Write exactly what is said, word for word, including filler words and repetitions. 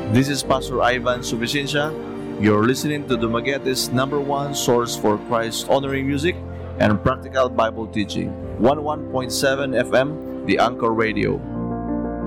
This is Pastor Ivan Subicencia. You're listening to Dumaguete's number one source for Christ-honoring music and practical Bible teaching. one oh one point seven F M, The Anchor Radio.